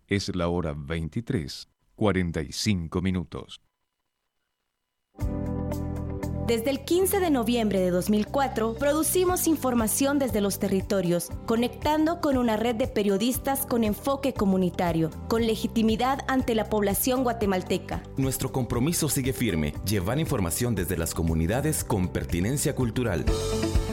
Es la hora 23:45. Desde el 15 de noviembre de 2004, producimos información desde los territorios, conectando con una red de periodistas con enfoque comunitario, con legitimidad ante la población guatemalteca. Nuestro compromiso sigue firme, llevar información desde las comunidades con pertinencia cultural.